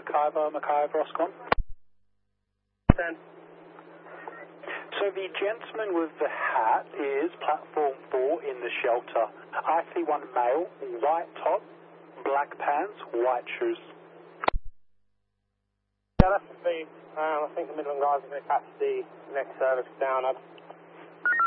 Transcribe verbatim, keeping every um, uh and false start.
McIver, McIver, Oscon. ten. So the gentleman with the hat is platform four in the shelter. I see one male, white top, black pants, white shoes. Yeah, that's the feed. Um, I think the Midland guys are going to catch the next service down. I'd